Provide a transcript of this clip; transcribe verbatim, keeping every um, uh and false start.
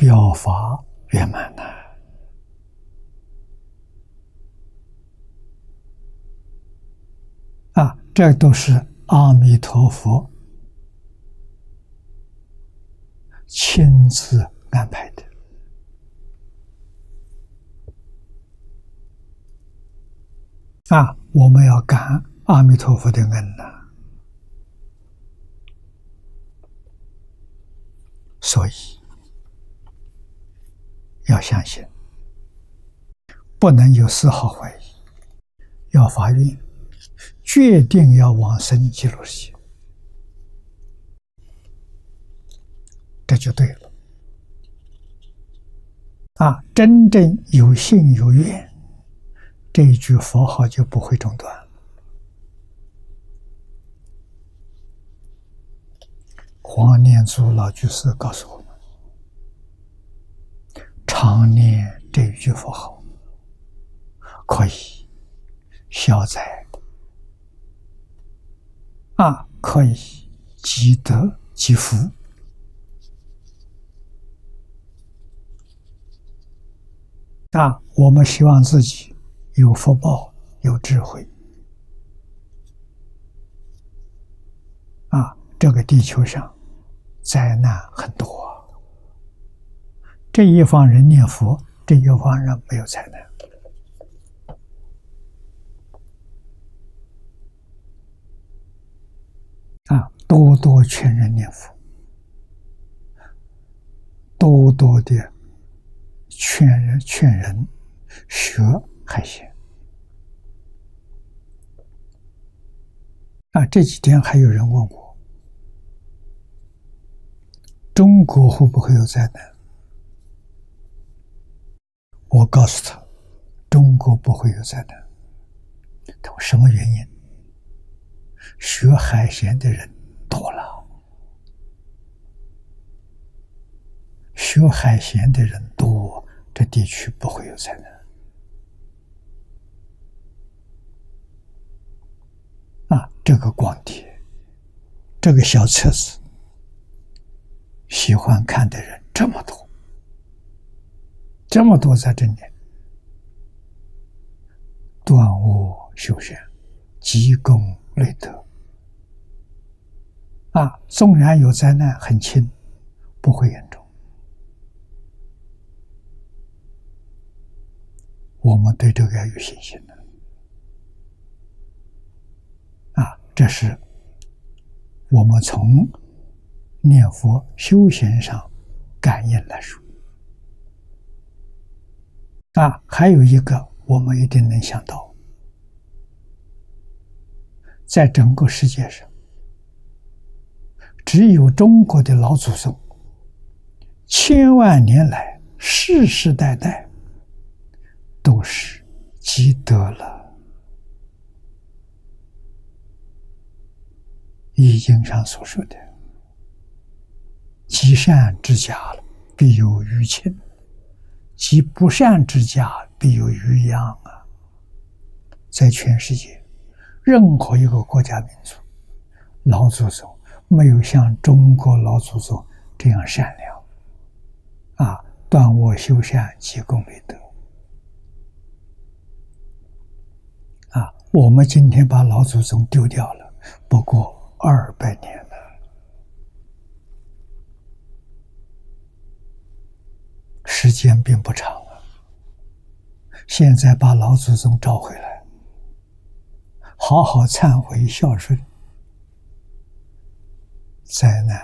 表法圆满呐！啊，这都是阿弥陀佛亲自安排的。啊，我们要感阿弥陀佛的恩呐、啊。所以要相信，不能有丝毫怀疑，要发愿，决定要往生极乐世界，这就对了。啊，真正有信有愿，这一句佛号就不会中断。黄念祖老居士告诉我们，常念这一句佛号，可以消灾，啊，可以积德积福。啊，我们希望自己有福报，有智慧。啊，这个地球上灾难很多，这一方人念佛，这一方人没有灾难。啊，多多劝人念佛，多多的劝人劝人学海鲜。啊，这几天还有人问我，中国会不会有灾难？我告诉他，中国不会有灾难。他说什么原因？学海鲜的人多了，学海鲜的人多，这地区不会有灾难。啊，这个光碟，这个小册子，喜欢看的人这么多，这么多在这里，断恶修善，积功累德。啊，纵然有灾难很轻，不会严重。我们对这个要有信心的。啊，这是我们从念佛修行上感应来说。啊，还有一个我们一定能想到，在整个世界上，只有中国的老祖宗千万年来世世代代都是积德了。易经上所说的积善之家必有余庆，积不善之家必有余殃啊。在全世界任何一个国家民族，老祖宗没有像中国老祖宗这样善良啊，断恶修善，积功累德啊。我们今天把老祖宗丢掉了，不过二百年了，时间并不长了。现在把老祖宗召回来，好好忏悔孝顺，灾难